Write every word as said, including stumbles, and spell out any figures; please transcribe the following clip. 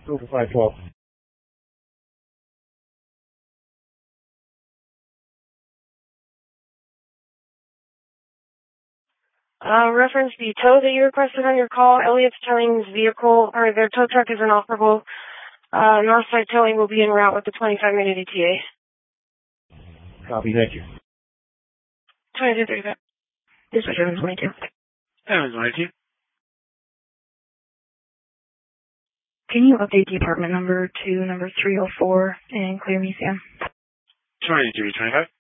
Go for five twelve. Uh, reference the tow that you requested on your call. Elliott Towing's vehicle, or their tow truck is inoperable. Uh, Northside Towing will be en route with the twenty-five minute E T A. Copy, thank you. twenty-two thirty-five. Dispatch seven twenty-two. seven twenty-two. Can you update the apartment number to number three oh four and clear me, Sam? twenty-three twenty-five.